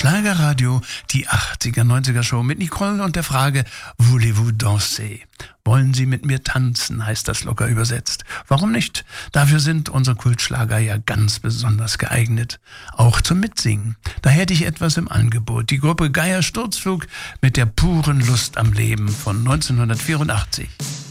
Schlagerradio, die 80er, 90er Show mit Nicole und der Frage, voulez-vous danser? Wollen Sie mit mir tanzen, heißt das locker übersetzt. Warum nicht? Dafür sind unsere Kultschlager ja ganz besonders geeignet. Auch zum Mitsingen. Da hätte ich etwas im Angebot. Die Gruppe Geier Sturzflug mit der puren Lust am Leben von 1984.